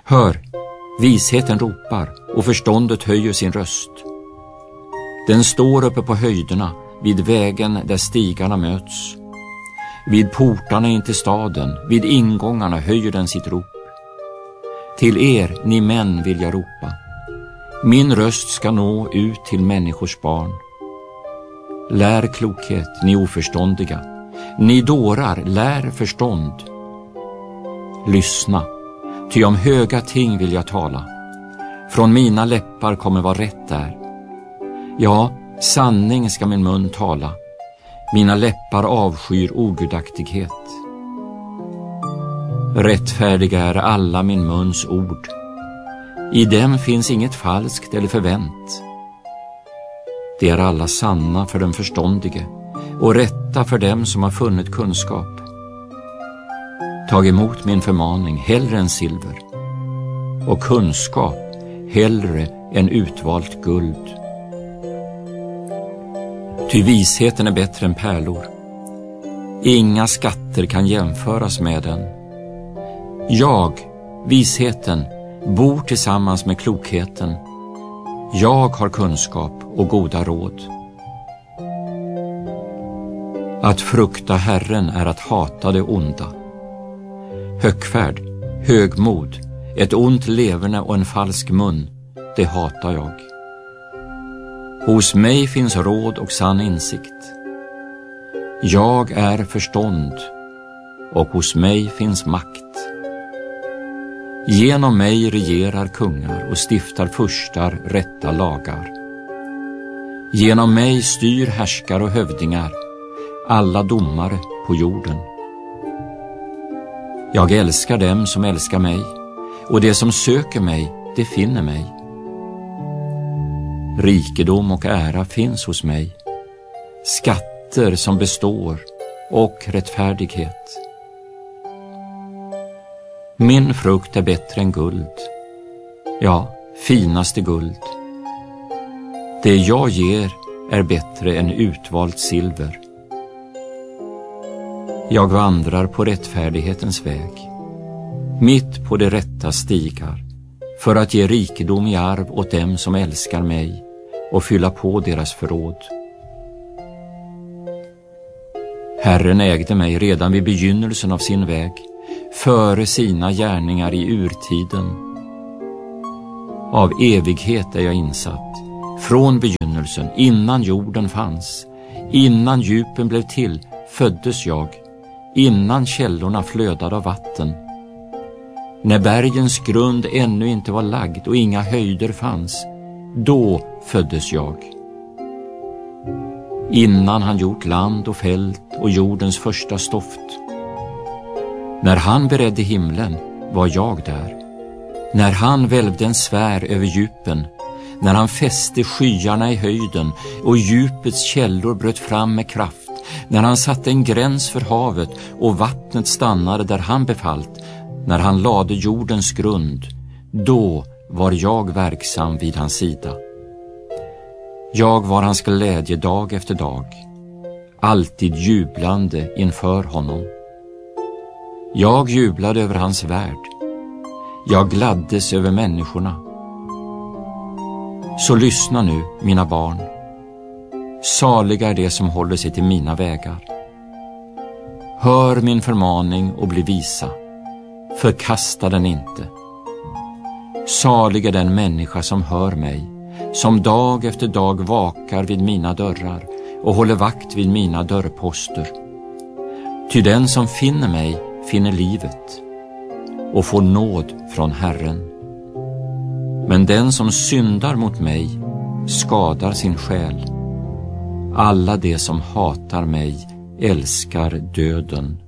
Hör, visheten ropar och förståndet höjer sin röst. Den står uppe på höjderna vid vägen där stigarna möts. Vid portarna in till staden, vid ingångarna höjer den sitt rop. Till er, ni män, vill jag ropa. Min röst ska nå ut till människors barn. Lär klokhet, ni oförståndiga. Ni dårar, lär förstånd. Lyssna, ty om höga ting vill jag tala. Från mina läppar kommer vad rätt är. Ja, sanning ska min mun tala. Mina läppar avskyr ogudaktighet. Rättfärdiga är alla min muns ord. I dem finns inget falskt eller förvänt. Det är alla sanna för den förståndige och rätta för dem som har funnit kunskap. Tag emot min förmaning hellre än silver och kunskap hellre än utvalt guld. Ty visheten är bättre än pärlor. Inga skatter kan jämföras med den. Jag, visheten, bor tillsammans med klokheten. Jag har kunskap och goda råd. Att frukta Herren är att hata det onda. Högfärd, högmod, ett ont leverne och en falsk mun, det hatar jag. Hos mig finns råd och sann insikt. Jag är förstånd och hos mig finns makt. Genom mig regerar kungar och stiftar furstar rätta lagar. Genom mig styr härskare och hövdingar, alla domare på jorden. Jag älskar dem som älskar mig, och det som söker mig, det finner mig. Rikedom och ära finns hos mig, skatter som består och rättfärdighet. Min frukt är bättre än guld, ja, finaste guld. Det jag ger är bättre än utvalt silver. Jag vandrar på rättfärdighetens väg, mitt på de rätta stigar, för att ge rikedom i arv åt dem som älskar mig och fylla på deras förråd. Herren ägde mig redan vid begynnelsen av sin väg, före sina gärningar i urtiden. Av evighet är jag insatt, från begynnelsen, innan jorden fanns. Innan djupen blev till föddes jag, innan källorna flödade av vatten. När bergens grund ännu inte var lagd och inga höjder fanns, då föddes jag. Innan han gjort land och fält och jordens första stoft. När han beredde himlen var jag där. När han välvde en sfär över djupen, när han fäste skyarna i höjden och djupets källor bröt fram med kraft, när han satte en gräns för havet och vattnet stannade där han befallt, när han lade jordens grund, då var jag verksam vid hans sida. Jag var hans glädje dag efter dag, alltid jublande inför honom. Jag jublade över hans värld. Jag gladdes över människorna. Så lyssna nu, mina barn. Saliga är det som håller sig till mina vägar. Hör min förmaning och bli visa. Förkasta den inte. Salig är den människa som hör mig, som dag efter dag vakar vid mina dörrar och håller vakt vid mina dörrposter. Ty den som finner mig finner livet och får nåd från Herren. Men den som syndar mot mig skadar sin själ. Alla de som hatar mig älskar döden.